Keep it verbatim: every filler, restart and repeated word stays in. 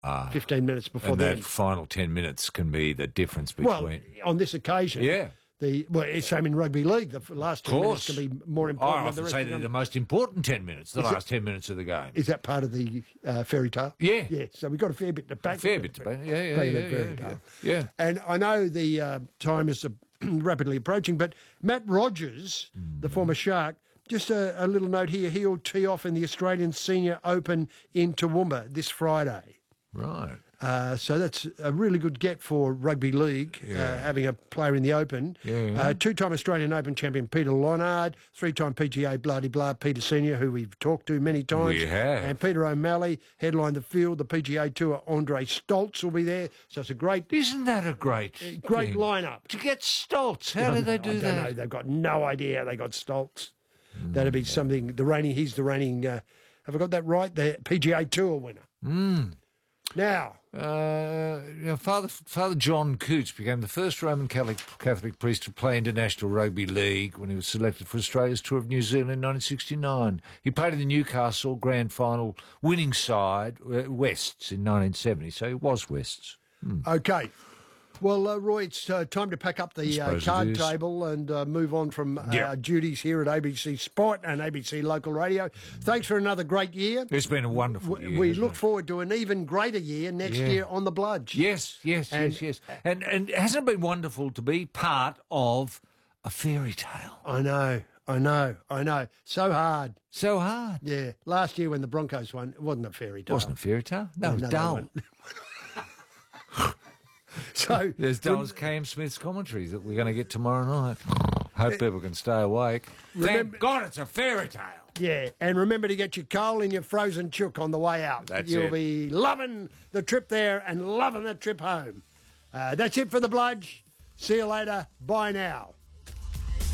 uh, fifteen minutes before and the that end. final ten minutes can be the difference between. Well, on this occasion, yeah. The, well, it's same in rugby league. The f- last ten minutes can be more important I than the often rest say of the they're game. the most important ten minutes, the Is last it- ten minutes of the game. Is that part of the uh, fairy tale? Yeah. Yeah, so we've got a fair bit to back. A fair bit to back, yeah, yeah, back yeah, that fairy yeah, tale. yeah, yeah. And I know the uh, time is uh, rapidly approaching, but Matt Rogers, Mm. the former Shark, just a, a little note here, he'll tee off in the Australian Senior Open in Toowoomba this Friday. Right. Uh, so that's a really good get for rugby league, uh, having a player in the Open. Yeah. Uh, two-time Australian Open champion Peter Lonard, three-time P G A bloody blah Peter Senior, who we've talked to many times. We have. And Peter O'Malley headlined the field. The P G A Tour Andre Stoltz will be there. So it's a great, Isn't that a great, great thing? lineup. To get Stoltz, how did they do I don't that? know. They've got no idea how they got Stoltz. That'd be something. The reigning, he's the reigning. Uh, have I got that right? The P G A Tour winner. Mm. Now, Uh, you know, Father Father John Coots became the first Roman Catholic Catholic priest to play international rugby league when he was selected for Australia's tour of New Zealand in nineteen sixty-nine. He played in the Newcastle Grand Final winning side, uh, Wests, in nineteen seventy, so he was Wests. Mm. okay. Well, uh, Roy, it's uh, time to pack up the uh, suppose it card is. table and uh, move on from uh, Yeah. our duties here at A B C Sport and A B C Local Radio. Thanks for another great year. It's been a wonderful We, year. we hasn't look it? forward to an even greater year next Yeah. year on the Bludge. Yes, yes, And- yes, yes. And, and hasn't it been wonderful to be part of a fairy tale? I know, I know, I know. So hard. So hard. Yeah. Last year when the Broncos won, it wasn't a fairy tale. Wasn't a fairy tale? No, it was no, they dull. weren't. So There's Dallas Cam Smith's commentaries that we're going to get tomorrow night. Hope people can stay awake. Remember- Thank God it's a fairy tale. yeah, and remember to get your coal and your frozen chook on the way out. That's You'll it. be loving the trip there and loving the trip home. Uh, that's it for the Bludge. See you later. Bye now.